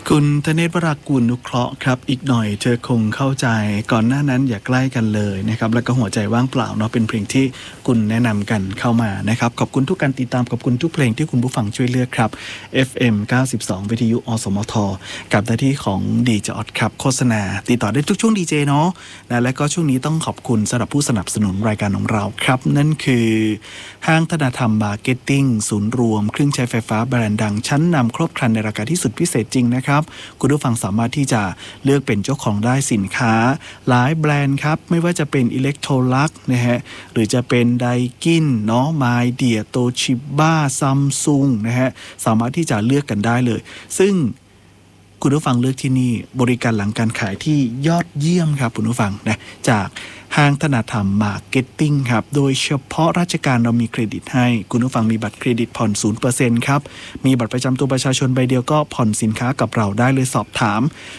คุณธเนศวรากุลนุเคราะห์ครับอีกหน่อยเธอคงเข้าใจก่อนหน้านั้นอย่าใกล้กันเลยนะครับแล้วก็หัวใจว่างเปล่าเนาะเป็นเพลงที่คุณแนะนำกันเข้ามานะครับขอบคุณทุกการติดตามขอบคุณทุกเพลงที่คุณผู้ฟังช่วยเลือกครับ FM 92 วิทยุอสมทกับหน้าที่ของดีเจออดครับโฆษณาติดต่อได้ทุกช่วงดีเจเนาะและก็ช่วงนี้ต้องขอบคุณสำหรับผู้สนับสนุนรายการของเราครับนั่นคือห้างธนาธรรมมาร์เก็ตติ้งศูนย์รวมเครื่องใช้ไฟฟ้าแบรนด์ดังชั้นนำครบครันในราคาที่สุดพิเศษจริงนะครับคุณผู้ฟังสามารถที่จะเลือกเป็นเจ้าของได้สินค้าหลายแบรนด์ครับไม่ว่าจะเป็นอิเล็กโทรลักนะฮะหรือจะเป็นไดกินเนาะไมเดียโตชิบ้าซัมซุงนะฮะสามารถที่จะเลือกกันได้เลยซึ่งคุณผู้ฟังเลือกที่นี่บริการหลังการขายที่ยอดเยี่ยมครับคุณผู้ฟังนะจากห้างธนาธรรมมาร์เก็ตติ้งครับโดยเฉพาะราชการเรามีเครดิตให้คุณผู้ฟังมีบัตรเครดิตผ่อน 0% ครับมีบัตรประจำตัวประชาชนใบเดียวก็ผ่อนสินค้ากับเราได้เลยสอบถาม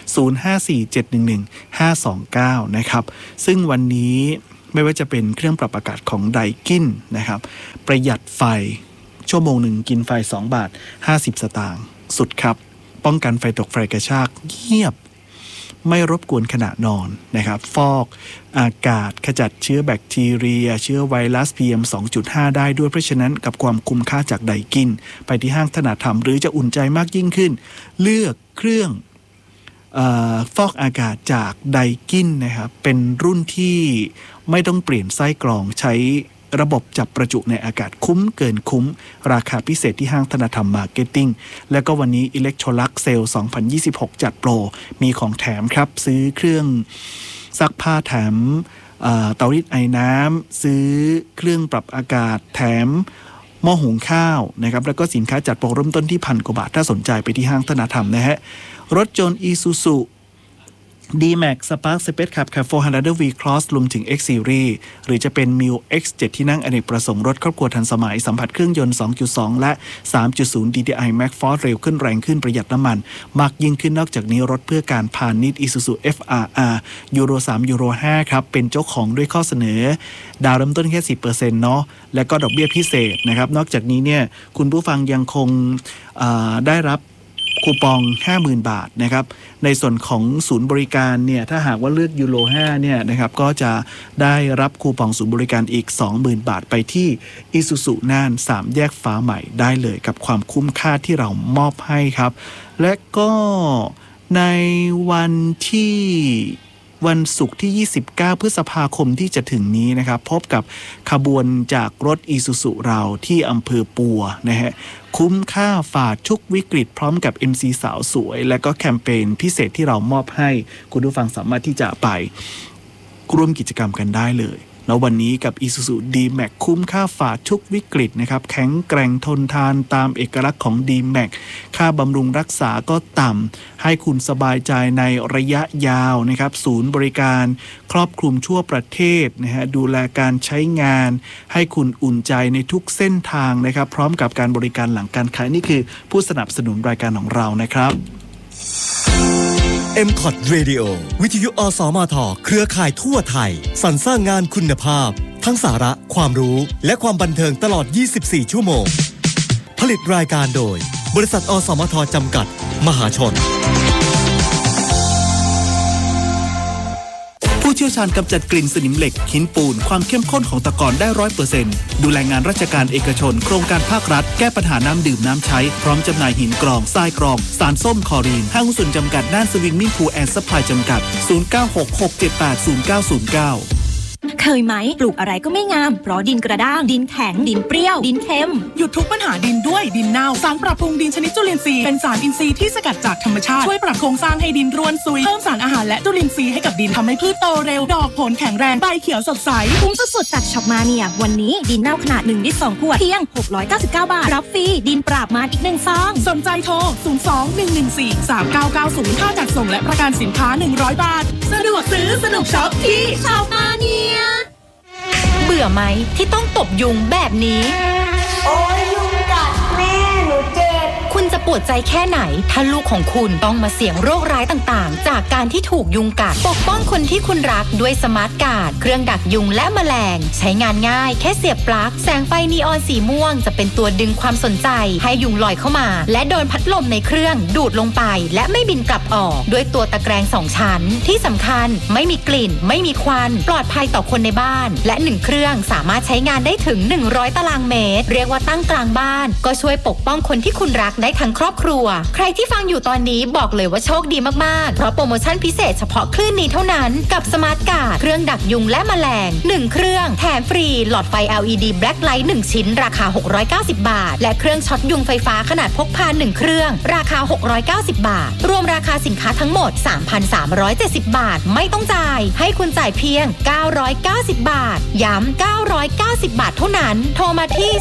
0547115529 นะครับซึ่งวันนี้ไม่ว่าจะเป็นเครื่องปรับอากาศของไดกินนะครับประหยัดไฟชั่วโมงหนึ่งกินไฟ2 บาท 50 สตางค์สุดครับป้องกันไฟตกไฟกระชากเงียบไม่รบกวนขณะนอนนะครับฟอกอากาศขจัดเชื้อแบคทีเรียเชื้อไวรัส PM 2.5 ได้ด้วยเพราะฉะนั้นกับความคุ้มค่าจากไดกินไปที่ห้างธนาธรรมหรือจะอุ่นใจมากยิ่งขึ้นเลือกเครื่องฟอกอากาศจากไดกินนะครับเป็นรุ่นที่ไม่ต้องเปลี่ยนไส้กรองใช้ระบบจับประจุในอากาศคุ้มเกินคุ้มราคาพิเศษที่ห้างธนาธรรมมาร์เก็ตติ้งแล้วก็วันนี้อิเล็กโทรลักเซล2026จัดโปรมีของแถมครับซื้อเครื่องซักผ้าแถมเตารีดไอน้ำซื้อเครื่องปรับอากาศแถมหม้อหุงข้าวนะครับแล้วก็สินค้าจัดโปรเริ่มต้นที่1,000 กว่าบาทถ้าสนใจไปที่ห้างธนาธรรมนะฮะรถยนต์ Isuzu D-Max Spark Space Cup 400 V-Cross รวมถึง X Series หรือจะเป็น Mil X7 ที่นั่งอเนกประสงค์รถครอบครัวทันสมัยสัมผัสเครื่องยนต์ 2.2 และ 3.0 DDI Max Force เร็วขึ้นแรงขึ้นประหยัดน้ำมันมากยิ่งขึ้นนอกจากนี้รถเพื่อการพาณิชย์ Isuzu FRR Euro 3 Euro 5 ครับเป็นเจ้าของด้วยข้อเสนอดาวเริ่มต้นแค่ 10% เนาะและก็ดอกเบี้ยพิเศษนะครับนอกจากนี้เนี่ยคุณผู้ฟังยังคงได้รับคูปอง 50,000 บาทนะครับในส่วนของศูนย์บริการเนี่ยถ้าหากว่าเลือกยูโร5เนี่ยนะครับก็จะได้รับคูปองศูนย์บริการอีก 20,000 บาทไปที่ Isuzu น่าน3 แยกฟ้าใหม่ได้เลยกับความคุ้มค่าที่เรามอบให้ครับและก็ในวันศุกร์ที่29พฤษภาคมที่จะถึงนี้นะครับพบกับขบวนจากรถ Isuzu เราที่อำเภอปัวนะฮะคุ้มค่าฝ่าทุกวิกฤตพร้อมกับ MC สาวสวยและก็แคมเปญพิเศษที่เรามอบให้คุณผู้ฟังสามารถที่จะไปร่วมกิจกรรมกันได้เลยแล้ววันนี้กับ Isuzu D-Max คุ้มค่าฝ่าทุกวิกฤตนะครับแข็งแกร่งทนทานตามเอกลักษณ์ของ D-Max ค่าบำรุงรักษาก็ต่ำให้คุณสบายใจในระยะยาวนะครับศูนย์บริการครอบคลุมทั่วประเทศนะฮะดูแลการใช้งานให้คุณอุ่นใจในทุกเส้นทางนะครับพร้อมกับการบริการหลังการขายนี่คือผู้สนับสนุนรายการของเรานะครับ MCOT Radio วิทยุอสมทเครือข่ายทั่วไทยสรรสร้างงานคุณภาพทั้งสาระความรู้และความบันเทิงตลอด24ชั่วโมงผลิตรายการโดยบริษัทอสมทจำกัดมหาชนผู้เชี่ยวชาญกำจัดกลิ่นสนิมเหล็กหินปูนความเข้มข้นของตะกอนได้ 100% ดูแลงานราชการเอกชนโครงการภาครัฐแก้ปัญหาน้ำดื่มน้ำใช้พร้อมจำหน่ายหินกรองทรายกรองสารส้มคลอรีนห้างหุ้นส่วนจำกัดน่านสวิงมิ่งพูลแอนด์ซัพพลายจำกัด0966780909 เคยไหมปลูกอะไรก็ไม่งามเพราะดินกระด้างดินแข็งดินเปรี้ยวดินเค็มหยุดทุกปัญหาดินด้วยดินเน่าสารปรับปรุงดินชนิดจุลินทรีย์เป็นสารอินทรีย์ที่สกัดจากธรรมชาติช่วยปรับโครงสร้างให้ดินร่วนซุยเพิ่มสารอาหารและจุลินทรีย์ให้กับดินทำให้พืชโตเร็วดอกผลแข็งแรงใบเขียวสดใสคุ้มสุดๆจากช็อปมาเนียวันนี้ดินเน่าขนาด1 ลิตร 2 ขวดเพียง699 บาทรับฟรีดินปราบมารอีก1 ซองสนใจโทร02-114-3990ค่าจัดส่งและประกันสินค้า100 บาทสะดวกซื้อสนุกช็อปที่ช็อปมาเนียเบื่อไหมที่ต้องตบยุงแบบนี้โอ้ยยุงกัดแม่หนูเจ็บคุณจะปวดใจแค่ไหนถ้าลูกของคุณต้องมาเสี่ยงโรคร้ายต่างๆจากการที่ถูกยุงกัดปกป้องคนที่คุณรักด้วยสมาร์ทการ์ดเครื่องดักยุงและแมลงใช้งานง่ายแค่เสียบปลั๊กแสงไฟนีออนสีม่วงจะเป็นตัวดึงความสนใจให้ยุงลอยเข้ามาและโดนพัดลมในเครื่องดูดลงไปและไม่บินกลับออกด้วยตัวตะแกรง2ชั้นที่สำคัญไม่มีกลิ่นไม่มีควันปลอดภัยต่อคนในบ้านและ1เครื่องสามารถใช้งานได้ถึง100ตารางเมตรเรียกว่าตั้งกลางบ้านก็ช่วยปกป้องคนที่คุณรักได้ทั้งครอบครัวใครที่ฟังอยู่ตอนนี้บอกเลยว่าโชคดีมากๆเพราะโปรโมชั่นพิเศษเฉพาะคลื่นนี้เท่านั้นกับสมาร์ทการ์ดเครื่องดักยุงและแมลง1เครื่องแถมฟรีหลอดไฟ LED Black Light 1ชิ้นราคา690บาทและเครื่องช็อตยุงไฟฟ้าขนาดพกพา1เครื่องราคา690บาทรวมราคาสินค้าทั้งหมด 3,370 บาทไม่ต้องจ่ายให้คุณจ่ายเพียง990บาทย้ำ990บาทเท่านั้นโทรมาที่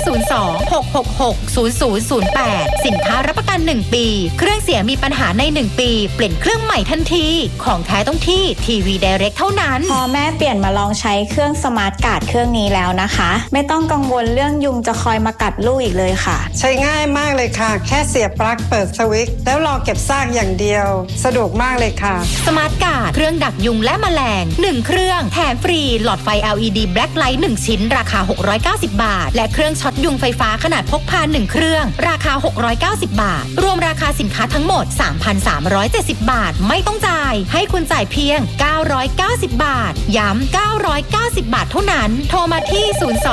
02-666-0008สินค้ารับประกัน1ปีเครื่องเสียมีปัญหาใน1ปีเปลี่ยนเครื่องใหม่ทันทีของแท้ต้องที่ทีวีไดเรกเท่านั้นพอแม่เปลี่ยนมาลองใช้เครื่องสมาร์ทการ์ดเครื่องนี้แล้วนะคะไม่ต้องกังวลเรื่องยุงจะคอยมากัดลูกอีกเลยค่ะใช้ง่ายมากเลยค่ะแค่เสียบปลั๊กเปิดสวิตช์แล้วรอเก็บซากอย่างเดียวสะดวกมากเลยค่ะสมาร์ทการ์ดเครื่องดักยุงและแมลง1เครื่องแถมฟรีหลอดไฟ LED Black Light 1ชิ้นราคา690บาทและเครื่องช็อตยุงไฟฟ้าขนาดพกพา1เครื่องราคา690บาทรวมราคาสินค้าทั้งหมด 3,370 บาทไม่ต้องจ่ายให้คุณจ่ายเพียง990บาทย้ำ990บาทเท่านั้นโทรมาที่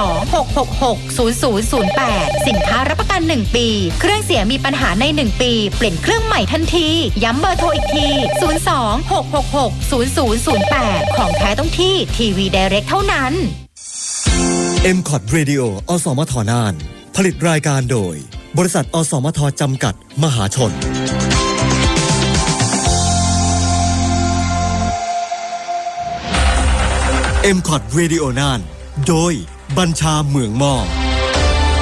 02-666-0008สินค้ารับประกัน1ปีเครื่องเสียมีปัญหาใน1ปีเปลี่ยนเครื่องใหม่ทันทีย้ำเบอร์โทรอีกที02-666-0008ของแท้ต้องที่ทีวีไดเรกเท่านั้น MCOT Radio อสมทน่านผลิตรายการโดยบริษัทอสมทจำกัดมหาชนMCOT Radio น่านโดยบัญชาเหมืองมอ